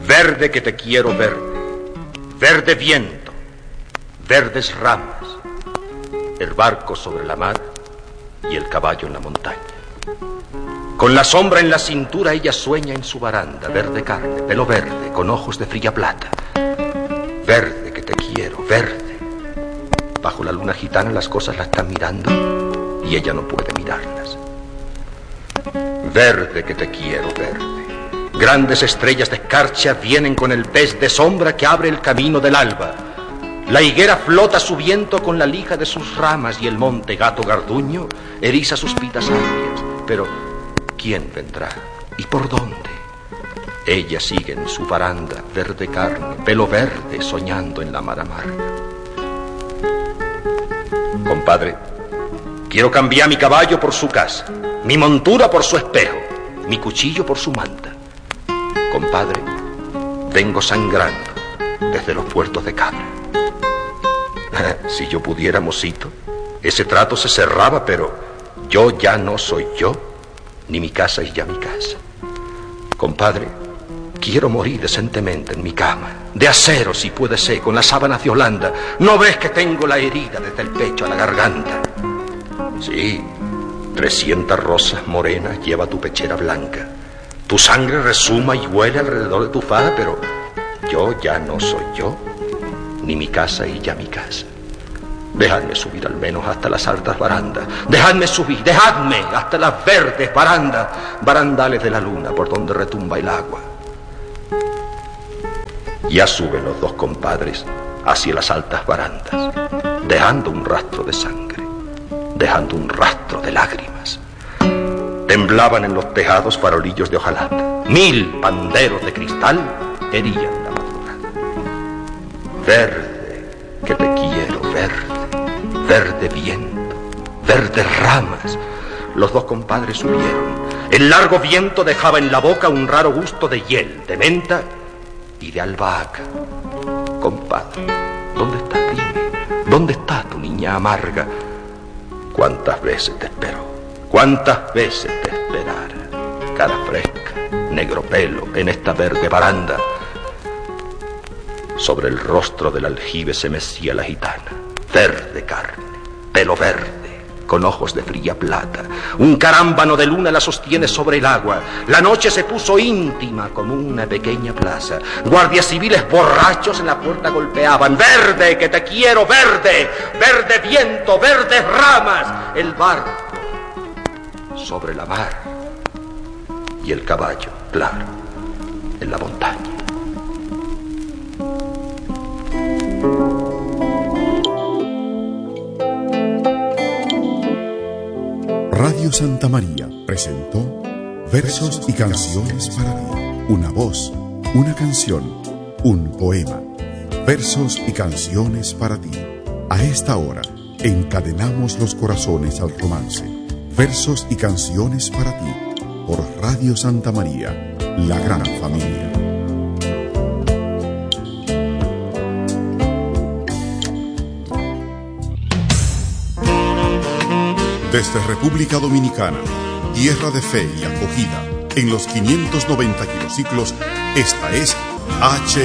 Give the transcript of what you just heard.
Verde que te quiero verde, verde viento, verdes ramas, el barco sobre la mar y el caballo en la montaña. Con la sombra en la cintura ella sueña en su baranda, verde carne, pelo verde, con ojos de fría plata. Verde que te quiero, verde. Bajo la luna gitana las cosas la están mirando y ella no puede mirarlas. Verde que te quiero, verde. Grandes estrellas de escarcha vienen con el pez de sombra que abre el camino del alba. La higuera flota su viento con la lija de sus ramas y el monte gato garduño eriza sus pitas agrias. Pero, ¿quién vendrá? ¿Y por dónde? Ella sigue en su baranda, verde carne, pelo verde, soñando en la mar amarga. Compadre, quiero cambiar mi caballo por su casa, mi montura por su espejo, mi cuchillo por su manta. Compadre, vengo sangrando desde los puertos de Cabra. Si yo pudiera, mocito, ese trato se cerraba, pero yo ya no soy yo, ni mi casa es ya mi casa. Compadre, quiero morir decentemente en mi cama, de acero si puede ser, con las sábanas de Holanda. ¿No ves que tengo la herida desde el pecho a la garganta? Sí, 300 rosas morenas lleva tu pechera blanca. Tu sangre resuma y huele alrededor de tu faja, pero yo ya no soy yo, ni mi casa y ya mi casa. Dejadme subir al menos hasta las altas barandas. Dejadme subir, dejadme hasta las verdes barandas, barandales de la luna por donde retumba el agua. Ya suben los dos compadres hacia las altas barandas, dejando un rastro de sangre, dejando un rastro de lágrimas. Temblaban en los tejados farolillos de hojalata. 1000 panderos de cristal herían la madrugada. Verde, que te quiero, verde, verde viento, verdes ramas. Los dos compadres subieron. El largo viento dejaba en la boca un raro gusto de hiel, de menta y de albahaca. Compadre, ¿dónde estás? Dime, ¿dónde está tu niña amarga? ¿Cuántas veces te esperó? ¿Cuántas veces te esperara? Cara fresca, negro pelo, en esta verde baranda. Sobre el rostro del aljibe se mecía la gitana. Verde carne, pelo verde, con ojos de fría plata. Un carámbano de luna la sostiene sobre el agua. La noche se puso íntima como una pequeña plaza. Guardias civiles borrachos en la puerta golpeaban. Verde, que te quiero, verde, verde viento, verdes ramas. El barco sobre la mar y el caballo, claro, en la montaña. Radio Santa María presentó Versos y canciones para ti. Una voz, una canción, un poema. Versos y canciones para ti. A esta hora encadenamos los corazones al romance. Versos y canciones para ti, por Radio Santa María, la gran familia. Desde República Dominicana, tierra de fe y acogida, en los 590 kilociclos, esta es